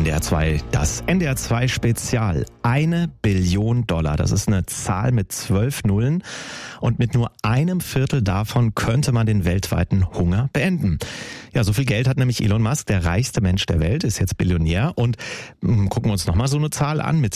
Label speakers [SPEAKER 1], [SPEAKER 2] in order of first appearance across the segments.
[SPEAKER 1] NDR 2, das NDR 2 Spezial. $1 Billion. Das ist eine Zahl mit 12 Nullen. Und mit nur einem Viertel davon könnte man den weltweiten Hunger beenden. Ja, so viel Geld hat nämlich Elon Musk, der reichste Mensch der Welt, ist jetzt Billionär. Und gucken wir uns nochmal so eine Zahl an. Mit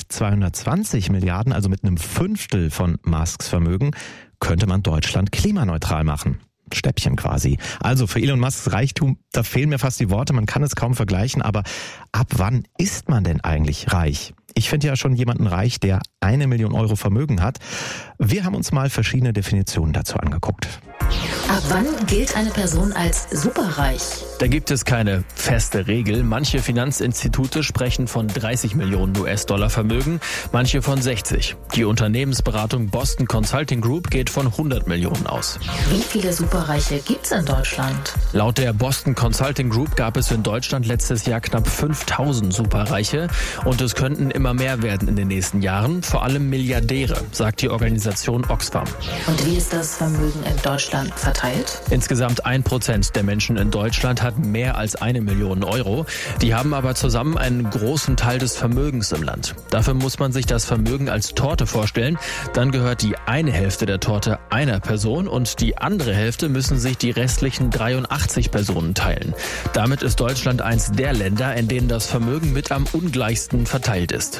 [SPEAKER 1] 220 Milliarden, also mit einem Fünftel von Musks Vermögen, könnte man Deutschland klimaneutral machen. Stäbchen quasi. Also für Elon Musks Reichtum, da fehlen mir fast die Worte, man kann es kaum vergleichen, aber ab wann ist man denn eigentlich reich? Ich finde ja schon jemanden reich, der 1 Million Euro Vermögen hat. Wir haben uns mal verschiedene Definitionen dazu angeguckt.
[SPEAKER 2] Ab wann gilt eine Person als superreich?
[SPEAKER 3] Da gibt es keine feste Regel. Manche Finanzinstitute sprechen von 30 Millionen US-Dollar Vermögen, manche von 60. Die Unternehmensberatung Boston Consulting Group geht von 100 Millionen aus.
[SPEAKER 2] Wie viele Superreiche gibt's in Deutschland?
[SPEAKER 3] Laut der Boston Consulting Group gab es in Deutschland letztes Jahr knapp 5000 Superreiche und es könnten immer mehr werden in den nächsten Jahren, vor allem Milliardäre, sagt die Organisation Oxfam.
[SPEAKER 2] Und wie ist das Vermögen in Deutschland verteilt?
[SPEAKER 3] Insgesamt 1% der Menschen in Deutschland hat mehr als 1 Million Euro. Die haben aber zusammen einen großen Teil des Vermögens im Land. Dafür muss man sich das Vermögen als Torte vorstellen. Dann gehört die eine Hälfte der Torte einer Person und die andere Hälfte müssen sich die restlichen 83 Personen teilen. Damit ist Deutschland eins der Länder, in denen das Vermögen mit am ungleichsten verteilt ist.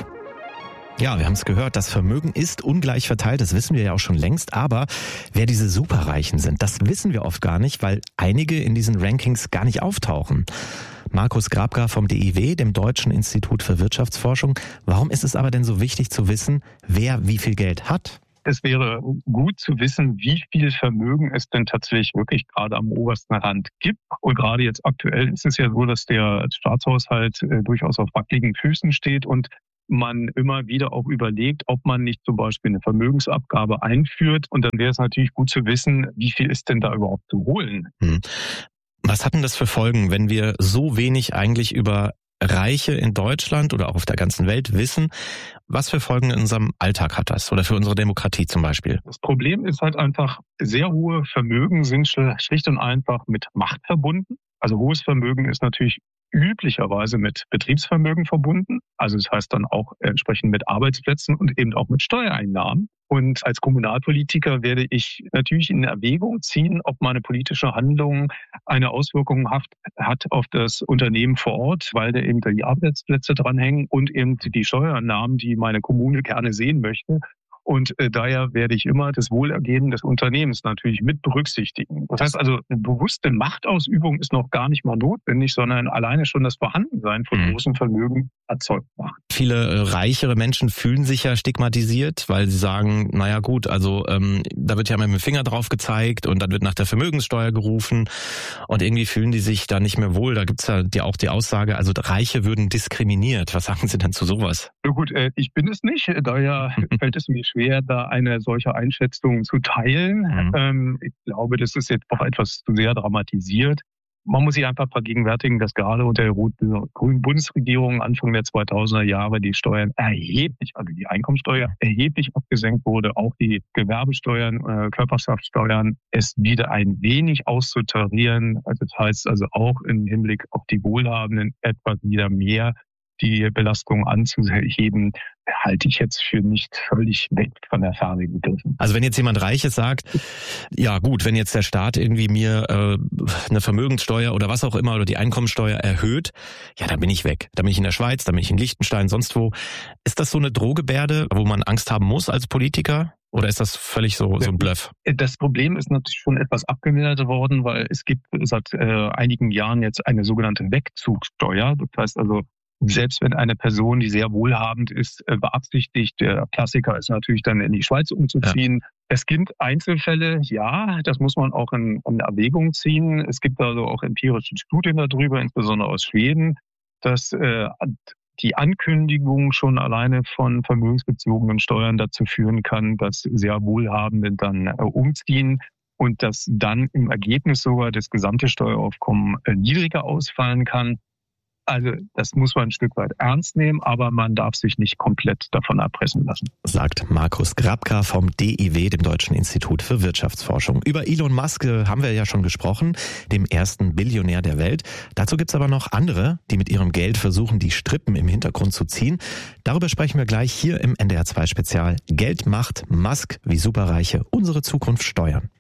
[SPEAKER 1] Ja, wir haben es gehört, das Vermögen ist ungleich verteilt, das wissen wir ja auch schon längst, aber wer diese Superreichen sind, das wissen wir oft gar nicht, weil einige in diesen Rankings gar nicht auftauchen. Markus Grabka vom DIW, dem Deutschen Institut für Wirtschaftsforschung. Warum ist es aber denn so wichtig zu wissen, wer wie viel Geld hat?
[SPEAKER 4] Es wäre gut zu wissen, wie viel Vermögen es denn tatsächlich wirklich gerade am obersten Rand gibt. Und gerade jetzt aktuell ist es ja so, dass der Staatshaushalt durchaus auf wackeligen Füßen steht und man immer wieder auch überlegt, ob man nicht zum Beispiel eine Vermögensabgabe einführt. Und dann wäre es natürlich gut zu wissen, wie viel ist denn da überhaupt zu holen.
[SPEAKER 1] Was hat denn das für Folgen, wenn wir so wenig eigentlich über Reiche in Deutschland oder auch auf der ganzen Welt wissen? Was für Folgen in unserem Alltag hat das oder für unsere Demokratie zum Beispiel?
[SPEAKER 4] Das Problem ist halt einfach, sehr hohe Vermögen sind schlicht und einfach mit Macht verbunden. Also hohes Vermögen ist natürlich üblicherweise mit Betriebsvermögen verbunden. Also das heißt dann auch entsprechend mit Arbeitsplätzen und eben auch mit Steuereinnahmen. Und als Kommunalpolitiker werde ich natürlich in Erwägung ziehen, ob meine politische Handlung eine Auswirkung hat auf das Unternehmen vor Ort, weil da eben die Arbeitsplätze dranhängen und eben die Steuereinnahmen, die meine Kommune gerne sehen möchte. Und daher werde ich immer das Wohlergehen des Unternehmens natürlich mit berücksichtigen. Das heißt also, eine bewusste Machtausübung ist noch gar nicht mal notwendig, sondern alleine schon das Vorhandensein von großem Vermögen erzeugt Macht.
[SPEAKER 1] Viele reichere Menschen fühlen sich ja stigmatisiert, weil sie sagen, naja gut, also da wird ja mit dem Finger drauf gezeigt und dann wird nach der Vermögenssteuer gerufen und irgendwie fühlen die sich da nicht mehr wohl. Da gibt's ja auch die Aussage, also Reiche würden diskriminiert. Was sagen Sie denn zu sowas?
[SPEAKER 4] Na gut, ich bin es nicht, daher fällt es mir schwer, da eine solche Einschätzung zu teilen. Ich glaube, das ist jetzt auch etwas zu sehr dramatisiert. Man muss sich einfach vergegenwärtigen, dass gerade unter der grünen Bundesregierung Anfang der 2000er Jahre die Steuern erheblich, also die Einkommensteuer erheblich abgesenkt wurde, auch die Gewerbesteuern, Körperschaftssteuern, es wieder ein wenig auszutarieren. Also das heißt also auch im Hinblick auf die Wohlhabenden etwas wieder mehr die Belastung anzuheben, halte ich jetzt für nicht völlig weg von der Fahne gegriffen.
[SPEAKER 1] Also wenn jetzt jemand Reiches sagt, ja gut, wenn jetzt der Staat irgendwie mir eine Vermögenssteuer oder was auch immer oder die Einkommensteuer erhöht, ja, dann bin ich weg. Dann bin ich in der Schweiz, dann bin ich in Liechtenstein, sonst wo. Ist das so eine Drohgebärde, wo man Angst haben muss als Politiker? Oder ist das völlig so ein Bluff?
[SPEAKER 4] Das Problem ist natürlich schon etwas abgemildert worden, weil es gibt seit einigen Jahren jetzt eine sogenannte Wegzugsteuer. Das heißt also, selbst wenn eine Person, die sehr wohlhabend ist, beabsichtigt, der Klassiker ist natürlich dann in die Schweiz umzuziehen. Ja. Es gibt Einzelfälle, ja, das muss man auch in Erwägung ziehen. Es gibt also auch empirische Studien darüber, insbesondere aus Schweden, dass die Ankündigung schon alleine von vermögensbezogenen Steuern dazu führen kann, dass sehr Wohlhabende dann umziehen und dass dann im Ergebnis sogar das gesamte Steueraufkommen niedriger ausfallen kann. Also das muss man ein Stück weit ernst nehmen, aber man darf sich nicht komplett davon erpressen lassen.
[SPEAKER 1] Sagt Markus Grabka vom DIW, dem Deutschen Institut für Wirtschaftsforschung. Über Elon Musk haben wir ja schon gesprochen, dem ersten Billionär der Welt. Dazu gibt's aber noch andere, die mit ihrem Geld versuchen, die Strippen im Hintergrund zu ziehen. Darüber sprechen wir gleich hier im NDR 2 Spezial. Geld macht Musk, wie Superreiche unsere Zukunft steuern.